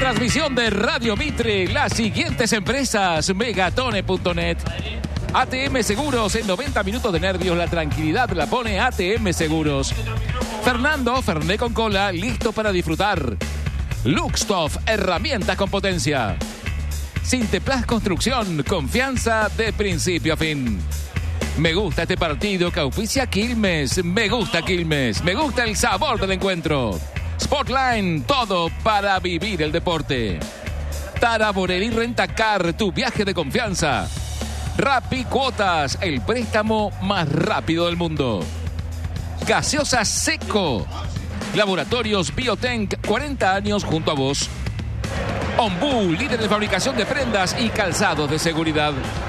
transmisión de Radio Mitre, las siguientes empresas: Megatone.net, ATM Seguros. En 90 minutos de nervios, la tranquilidad la pone ATM Seguros. Fernando Ferné con cola, listo para disfrutar. Luxtoff, herramientas con potencia. Sinteplas Construcción, confianza de principio a fin. Me gusta este partido que auspicia Quilmes. Me gusta Quilmes. Me gusta el sabor del encuentro. Sportline, todo para vivir el deporte. Tara Borelli Rentacar, tu viaje de confianza. Rappi Cuotas, el préstamo más rápido del mundo. Gaseosa Seco. Laboratorios Biotenc, 40 años junto a vos. Ombú, líder de fabricación de prendas y calzados de seguridad.